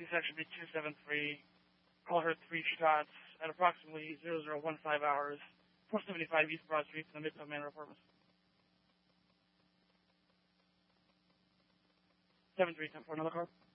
section be 273. Caller heard 3 shots at approximately 0015 hours, 475 East Broad Street in the Midtown Manor Apartments. 7310 for another car.